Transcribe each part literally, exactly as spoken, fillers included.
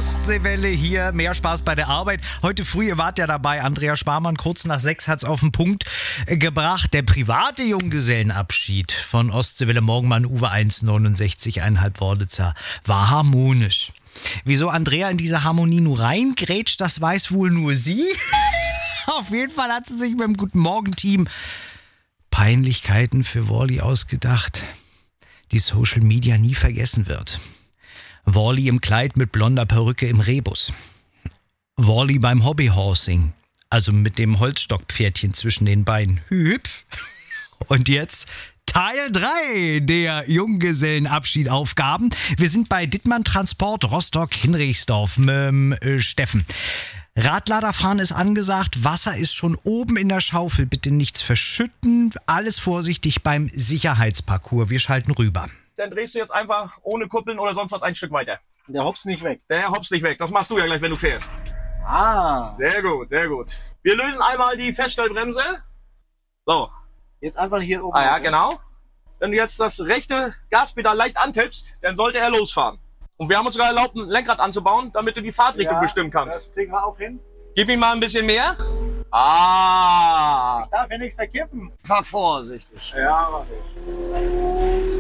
Ostseewelle hier, mehr Spaß bei der Arbeit. Heute früh, ihr wart ja dabei, Andrea Sparmann, kurz nach sechs hat's auf den Punkt gebracht. Der private Junggesellenabschied von Ostseewelle Morgenmann Uwe eins neunundsechzig Komma fünf Worditzer war harmonisch. Wieso Andrea in diese Harmonie nur reingrätscht, das weiß wohl nur sie. Auf jeden Fall hat sie sich beim Guten Morgen-Team Peinlichkeiten für Wally ausgedacht, die Social Media nie vergessen wird. Wally im Kleid mit blonder Perücke im Rebus. Wally beim Hobbyhorsing, also mit dem Holzstockpferdchen zwischen den Beinen. Hüpf. Und jetzt Teil drei der Junggesellenabschiedaufgaben. Wir sind bei Dittmann Transport Rostock-Hinrichsdorf mit ähm, äh, Steffen. Radladerfahren ist angesagt, Wasser ist schon oben in der Schaufel. Bitte nichts verschütten, alles vorsichtig beim Sicherheitsparcours. Wir schalten rüber. Dann drehst du jetzt einfach ohne Kuppeln oder sonst was ein Stück weiter. Der hopst nicht weg. Der hopst nicht weg. Das machst du ja gleich, wenn du fährst. Ah. Sehr gut, sehr gut. Wir lösen einmal die Feststellbremse. So. Jetzt einfach hier oben. Ah ja, weg. genau. Wenn du jetzt das rechte Gaspedal leicht antippst, dann sollte er losfahren. Und wir haben uns sogar erlaubt, ein Lenkrad anzubauen, damit du die Fahrtrichtung Ja, bestimmen kannst. Das kriegen wir auch hin. Gib ihm mal ein bisschen mehr. Ah. Ich darf ja nichts verkippen. Fahr vorsichtig. Ja, mach ich.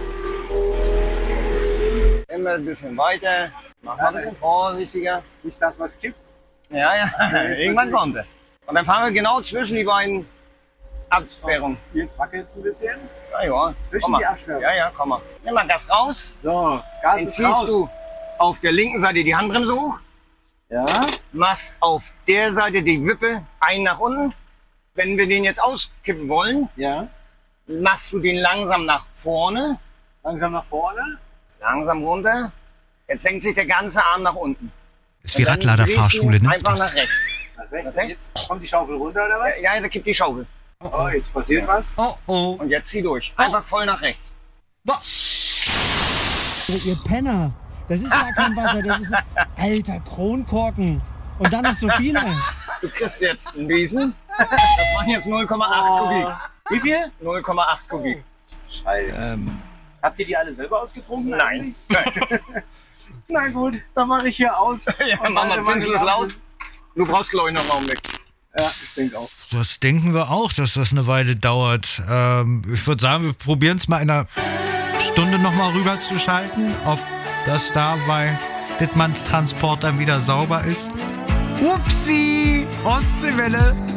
Immer ein bisschen weiter. Mach mal ein bisschen vorsichtiger. Nicht das, was kippt. Ja, ja. jetzt Irgendwann natürlich. kommt er. Und dann fahren wir genau zwischen die beiden Absperrungen. Jetzt wackelt es ein bisschen. Ja, ja. Zwischen Komm mal. die Absperrungen. Ja, ja, komm mal. Nimm mal Gas raus. So, Gas Dann ist ziehst raus. du auf der linken Seite die Handbremse hoch. Ja. Machst auf der Seite die Wippe ein nach unten. Wenn wir den jetzt auskippen wollen, Ja. machst du den langsam nach vorne. Langsam nach vorne. Langsam runter. Jetzt senkt sich der ganze Arm nach unten. Ist wie Und dann Radladerfahrschule, drehst du ne? Einfach nach rechts. Nach rechts. Nach rechts. Jetzt kommt die Schaufel runter, oder was? Ja, ja, da kippt die Schaufel. Oh, jetzt passiert was. Oh, oh. Und jetzt zieh durch. Einfach voll nach rechts. Oh, ihr Penner. Das ist gar kein Wasser, das ist ein alter Kronkorken. Und dann noch so viele. Du kriegst jetzt einen Besen. Das waren jetzt null Komma acht Oh. Kubik. Wie viel? null Komma acht Kubik. Scheiße. Ähm, Habt ihr die alle selber ausgetrunken? Nein. Na gut, dann mache ich hier aus. Ja, Und mach mal meine Zinsschlüssel Lampe- aus. Du brauchst, glaube ich, noch einen Augenblick. Ja, ich denke auch. das denken wir auch, dass das eine Weile dauert. Ähm, ich würde sagen, wir probieren es mal in einer Stunde nochmal rüber zu schalten, ob das da bei Dittmanns Transport dann wieder sauber ist. Upsi! Ostseewelle!